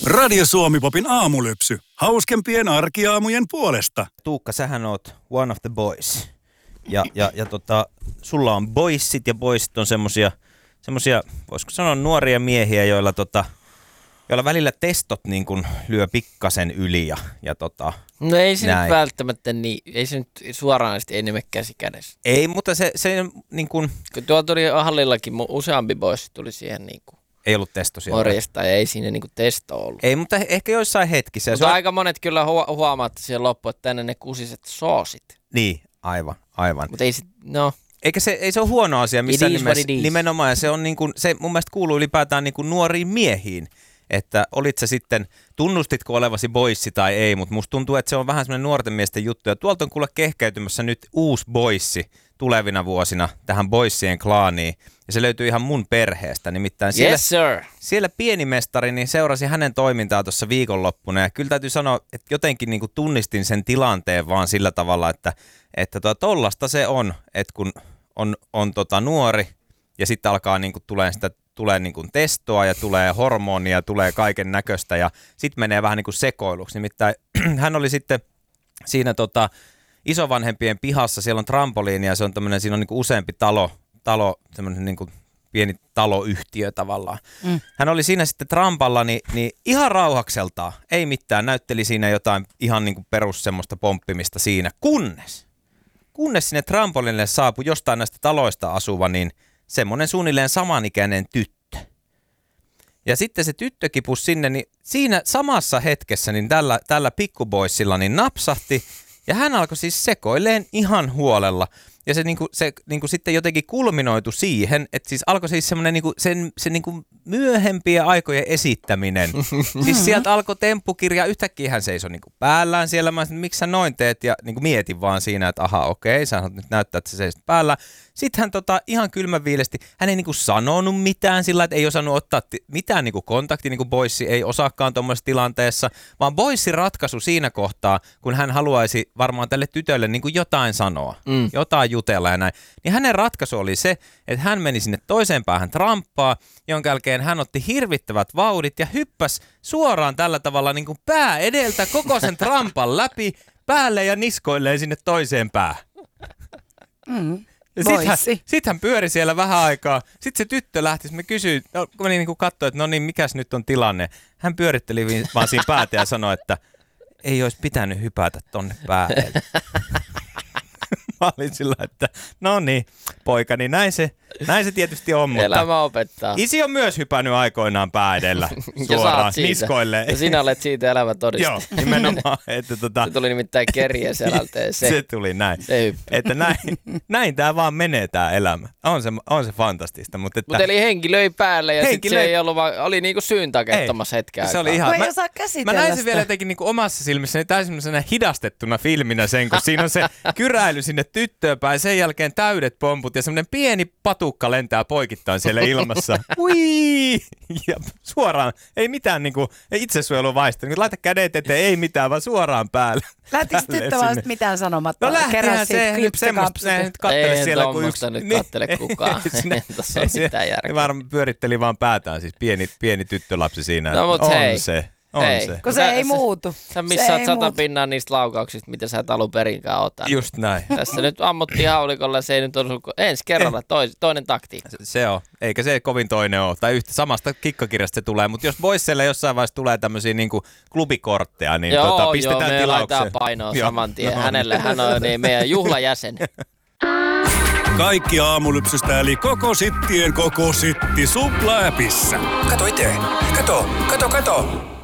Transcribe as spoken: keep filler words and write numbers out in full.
Radio Suomi-popin aamulypsy. Hauskempien arkiaamujen puolesta. Tuukka, sähän oot one of the boys. Ja, ja, ja tota, sulla on boysit ja boysit on semmosia, semmosia, voisiko sanoa nuoria miehiä, joilla, tota, joilla välillä testot niin kun lyö pikkasen yli. Ja, ja tota, no ei se näin. nyt välttämättä niin, ei se nyt suoraan sitten enemmän käsi kädessä. Ei, mutta se, se niin kun... Kun tuolla tuli hallillakin, useampi boys tuli siihen niin kuin Ei ollut testo siellä. morjesta ja ei siinä niin kuin testo ollut. Ei, mutta ehkä joissain hetkissä. Mutta on... aika monet kyllä hu- huomaatte siihen loppuun, että tänne ne kusiset soosit. Niin, aivan, aivan. Mutta ei sit, no... Eikä se, ei se ole huono asia missään nimessä, nimenomaan. Ja se on niin kuin, se mun mielestä kuuluu ylipäätään niin kuin nuoriin miehiin. Että olit sä sitten, tunnustitko olevasi boissi tai ei, mutta musta tuntuu, että se on vähän semmoinen nuorten miesten juttu. Ja tuolta on kuule kehkeytymässä nyt uusi boissi tulevina vuosina tähän boissien klaaniin. Ja se löytyy ihan mun perheestä. Nimittäin siellä, Yes, sir. siellä pienimestari niin seurasi hänen toimintaa tuossa viikonloppuna. Ja kyllä täytyy sanoa, että jotenkin niin kuin tunnistin sen tilanteen vaan sillä tavalla, että että tollasta se on, että kun on, on tota nuori ja sitten alkaa niin kuin tulee sitä tulee niin kuin testoa ja tulee hormonia, tulee kaiken näköistä ja sitten menee vähän niin kuin sekoiluksi. Nimittäin hän oli sitten siinä tota isovanhempien pihassa, siellä on trampoliini ja se on tämmöinen, siinä on niin kuin useampi talo, talo semmoinen niin kuin pieni taloyhtiö tavallaan. Mm. Hän oli siinä sitten trampalla, niin, niin ihan rauhakseltaan, ei mitään, näytteli siinä jotain ihan niin kuin perus semmoista pomppimista siinä, kunnes, kunnes sinne trampolinille saapui jostain näistä taloista asuva, niin semmoinen suunnilleen samanikäinen tyttö. Ja sitten se tyttö kipusi sinne, niin siinä samassa hetkessä niin tällä, tällä pikkuboissilla niin napsahti, ja hän alkoi siis sekoilleen ihan huolella. Ja se, niinku, se niinku sitten jotenkin kulminoitu siihen, että siis alkoi siis semmoinen niinku, sen, se niinku myöhempien aikojen esittäminen. Siis sieltä alkoi temppukirja, yhtäkkiä hän seisoi niinku päällään siellä. Mä sanoin, miksi sä noin teet? Ja niinku mietin vaan siinä, että aha, okei, sä nyt näyttää, että sä seisit päällä. Sitten hän tota, ihan kylmäviilesti, hän ei niinku sanonut mitään sillä, että ei osannut ottaa t- mitään niinku kontaktia, niin kuin boissi ei osaakaan tuommoisessa tilanteessa, vaan boissi ratkaisu siinä kohtaa, kun hän haluaisi varmaan tälle tytölle niinku jotain sanoa, mm. jotain jutella ja näin. Niin hänen ratkaisu oli se, että hän meni sinne toiseen päähän tramppaa, jonka jälkeen hän otti hirvittävät vauhdit ja hyppäsi suoraan tällä tavalla niinku pää edeltä koko sen trampan läpi, päälle ja niskoilleen sinne toiseen päähän. Mm. Sitten hän, sit hän pyöri siellä vähän aikaa. Sitten se tyttö lähti, me kysyi, no, kun meni niin katsoa, että no niin, mikäs nyt on tilanne. Hän pyöritteli vaan siinä päätä ja sanoi, että ei olisi pitänyt hypätä tonne päälle. Mä olin sillä, että no niin, poikani, näin se, näin se tietysti on, mutta elämä opettaa. Isi on myös hypännyt aikoinaan pää edellä suoraan niskoille. Ja sinä olet siitä elävä todiste. Joo, nimenomaan. Että tota, se tuli nimittäin kerjä selältä ja se, se tuli näin. Se että näin, näin tämä vaan menee tämä elämä. On se, on se fantastista. Mutta Mut eli henki löi päälle ja sitten se ei ollut vaan, oli niinku syyntakettomassa hetken se oli ihan, mä, mä, ei osaa käsitellä mä näin sen sitä. vielä jotenkin niinku omassa silmissäni täysin hidastettuna filminä sen, kun siinä on se kyräily sinne tyttöön päin, sen jälkeen täydet pomput ja semmoinen pieni patukka lentää poikittain siellä ilmassa. Ui! Ja suoraan, ei mitään niinku, ei itsesuojeluvaista. Niin laita kädet eteen, ei mitään, vaan suoraan päälle. Lähtikö tyttö vaan mitään sanomatta? No lähtihän se nyt semmoista, se nyt kattele siellä kuin yksi. Ei nyt kattele kukaan. Ei tässä ole mitään järkeä. Varmaan pyöritteli vaan päätään, siis pieni, pieni tyttölapsi siinä. No mut on hei. se. On ei. se. Kun se Sä, ei muutu. Sä missaat sata pinnaa niistä laukauksista, mitä sä et alun perinkään ota. Just näin. Tässä nyt ammuttiin haulikolla, se ei nyt ollut ensi kerralla tois, toinen taktiikka. Se, se on. Eikä se kovin toinen ole. Tai yhtä samasta kikkakirjasta se tulee. Mutta jos boisseille jossain vaiheessa tulee tämmöisiä niinku klubikortteja, niin joo, tota, pistetään joo, me tilaukseen. laitetaan painoa saman tien. No, hänelle hän on niin meidän juhlajäsen. Kaikki aamulypsystä eli koko sittien koko sitti Supla-äpissä. Kato itse. Kato, kato, kato.